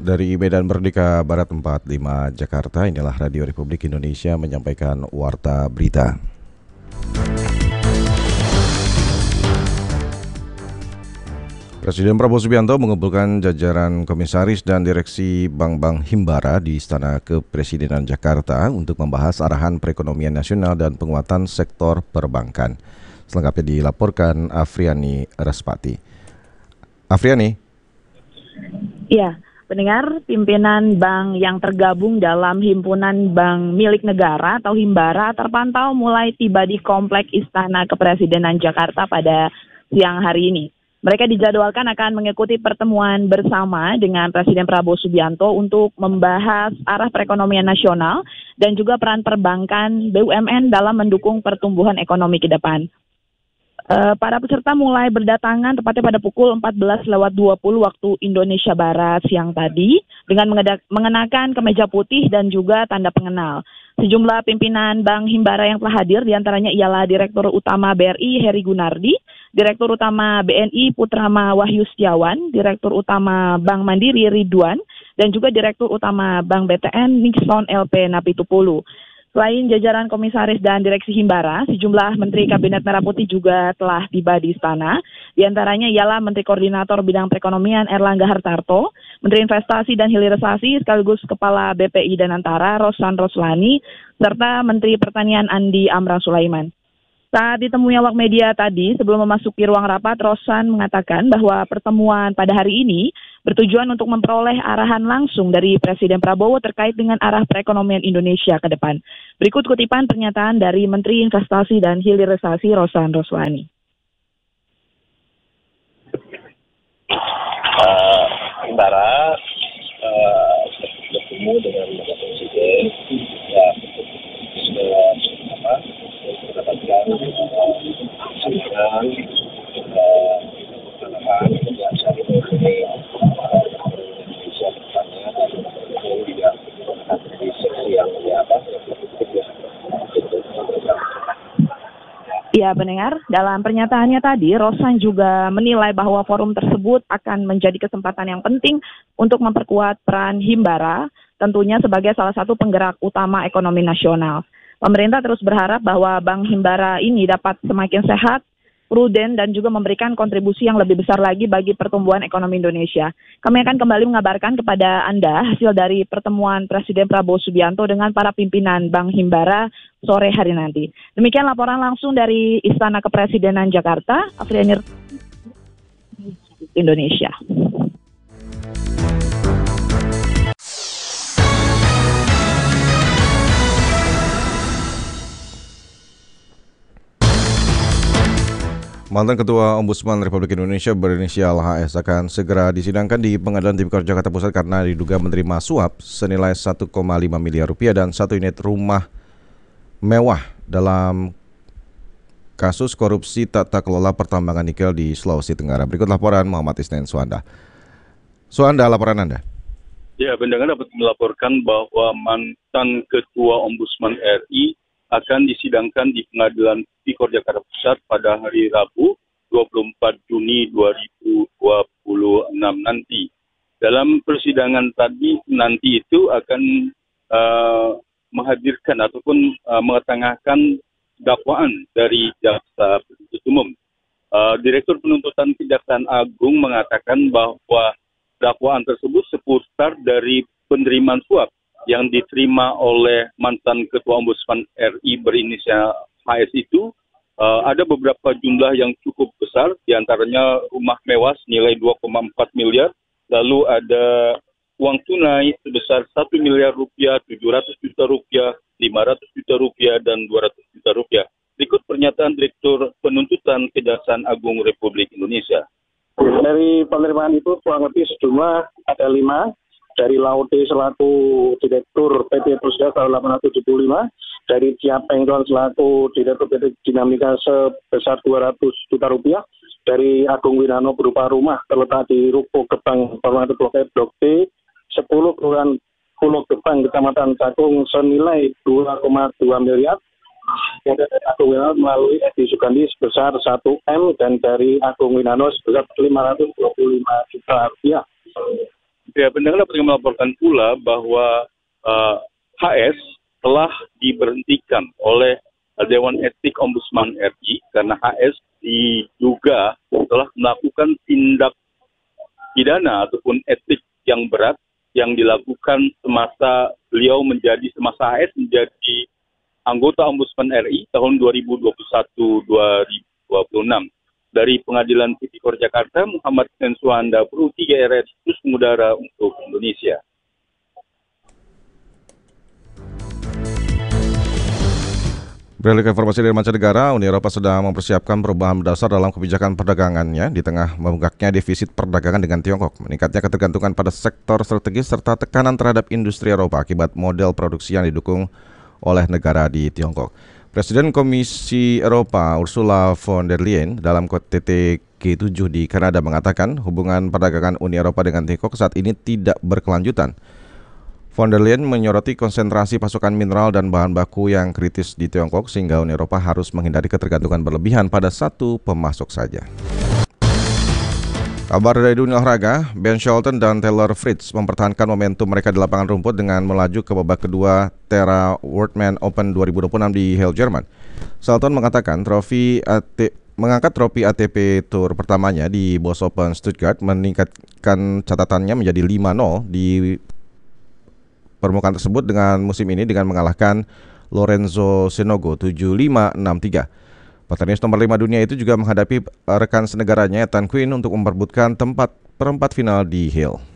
Dari Medan Merdeka Barat 45 Jakarta, inilah Radio Republik Indonesia menyampaikan warta berita. Presiden Prabowo Subianto mengumpulkan jajaran komisaris dan direksi bank-bank Himbara di Istana Kepresidenan Jakarta untuk membahas arahan perekonomian nasional dan penguatan sektor perbankan. Selengkapnya dilaporkan Afriani Respati. Afriani. Ya, pendengar, pimpinan bank yang tergabung dalam Himpunan Bank Milik Negara atau Himbara terpantau mulai tiba di Komplek Istana Kepresidenan Jakarta pada siang hari ini. Mereka dijadwalkan akan mengikuti pertemuan bersama dengan Presiden Prabowo Subianto untuk membahas arah perekonomian nasional dan juga peran perbankan BUMN dalam mendukung pertumbuhan ekonomi ke depan. Para peserta mulai berdatangan tepatnya pada pukul 14.20 waktu Indonesia Barat siang tadi dengan mengenakan kemeja putih dan juga tanda pengenal. Sejumlah pimpinan Bank Himbara yang telah hadir diantaranya ialah Direktur Utama BRI Heri Gunardi, Direktur Utama BNI Putrama Wahyu Setiawan, Direktur Utama Bank Mandiri Ridwan, dan juga Direktur Utama Bank BTN Nixon LP Napitupulu. Selain jajaran komisaris dan direksi Himbara, sejumlah Menteri Kabinet Merah Putih juga telah tiba di istana. Di antaranya ialah Menteri Koordinator Bidang Perekonomian Erlangga Hartarto, Menteri Investasi dan Hilirisasi sekaligus Kepala BPI dan Antara Rosan Roslani, serta Menteri Pertanian Andi Amran Sulaiman. Saat ditemui awak media tadi, sebelum memasuki ruang rapat, Rosan mengatakan bahwa pertemuan pada hari ini bertujuan untuk memperoleh arahan langsung dari Presiden Prabowo terkait dengan arah perekonomian Indonesia ke depan. Berikut kutipan pernyataan dari Menteri Investasi dan Hilirisasi Rosan Roslani. Himbara bertemu dengan Bapak Presiden mendapatkan pandangan Indonesia depannya dan juga di seksi yang Ya, pendengar, dalam pernyataannya tadi, Rosan juga menilai bahwa forum tersebut akan menjadi kesempatan yang penting untuk memperkuat peran Himbara, tentunya sebagai salah satu penggerak utama ekonomi nasional. Pemerintah terus berharap bahwa Bank Himbara ini dapat semakin sehat, prudent, dan juga memberikan kontribusi yang lebih besar lagi bagi pertumbuhan ekonomi Indonesia. Kami akan kembali mengabarkan kepada Anda hasil dari pertemuan Presiden Prabowo Subianto dengan para pimpinan Bank Himbara sore hari nanti. Demikian laporan langsung dari Istana Kepresidenan Jakarta, Afriani Indonesia. Mantan Ketua Ombudsman Republik Indonesia berinisial HS akan segera disidangkan di Pengadilan Tipikor Jakarta Pusat karena diduga menerima suap senilai 1,5 miliar rupiah dan 1 unit rumah mewah dalam kasus korupsi tata kelola pertambangan nikel di Sulawesi Tenggara. Berikut laporan Muhammad Isnen Suanda. Suanda, laporan Anda. Ya, pendengar dapat melaporkan bahwa mantan Ketua Ombudsman RI akan disidangkan di Pengadilan Tipikor Jakarta Pusat pada hari Rabu 24 Juni 2026 nanti. Dalam persidangan tadi nanti itu akan menghadirkan ataupun mengetengahkan dakwaan dari jaksa penuntut umum. Direktur Penuntutan Kejaksaan Agung mengatakan bahwa dakwaan tersebut seputar dari penerimaan suap yang diterima oleh mantan Ketua Ombudsman RI berinisial HS itu ada beberapa jumlah yang cukup besar, diantaranya rumah mewah nilai 2,4 miliar, lalu ada uang tunai sebesar 1 miliar rupiah, 700 juta rupiah, 500 juta rupiah, dan 200 juta rupiah. Berikut pernyataan Direktur Penuntutan Kejaksaan Agung Republik Indonesia. Dari penerimaan itu kurang lebih sejumlah ada 5. Dari Laude selaku Direktur PT Pusda tahun 875, dari Ciapeng selaku Direktur PT Dinamika sebesar 200 juta rupiah, dari Agung Winano berupa rumah terletak di Ruko Gebang, Formatur Blok E, Blok D, 10 Kelurahan Pulau Gebang, Kecamatan Cakung senilai 2,2 miliar. Dari Agung Winano melalui Edi Sugandi sebesar 1 M dan dari Agung Winano sebesar 525 juta rupiah. Ya, pendengar dapat melaporkan pula bahwa HS telah diberhentikan oleh Dewan Etik Ombudsman RI karena HS diduga telah melakukan tindak pidana ataupun etik yang berat yang dilakukan semasa HS menjadi anggota Ombudsman RI tahun 2021-2026. Dari Pengadilan Tipikor Jakarta, Muhammad Sensuanda, Pro 3 RRI Khusus Mengudara untuk Indonesia. Beralih ke informasi dari mancanegara, Uni Eropa sedang mempersiapkan perubahan mendasar dalam kebijakan perdagangannya di tengah membengkaknya defisit perdagangan dengan Tiongkok, meningkatnya ketergantungan pada sektor strategis serta tekanan terhadap industri Eropa akibat model produksi yang didukung oleh negara di Tiongkok. Presiden Komisi Eropa Ursula von der Leyen dalam KTT G7 di Kanada mengatakan hubungan perdagangan Uni Eropa dengan Tiongkok saat ini tidak berkelanjutan. Von der Leyen menyoroti konsentrasi pasokan mineral dan bahan baku yang kritis di Tiongkok sehingga Uni Eropa harus menghindari ketergantungan berlebihan pada satu pemasok saja. Kabar dari dunia olahraga, Ben Shelton dan Taylor Fritz mempertahankan momentum mereka di lapangan rumput dengan melaju ke babak kedua Terra Worldman Open 2026 di Halle, Jerman. Shelton mengatakan mengangkat trofi ATP Tour pertamanya di Boss Open Stuttgart meningkatkan catatannya menjadi 5-0 di permukaan tersebut dengan musim ini dengan mengalahkan Lorenzo Sonego 7-5, 6-3. Petenis nomor 5 dunia itu juga menghadapi rekan senegaranya Ethan Quinn untuk memperebutkan tempat perempat final di Halle.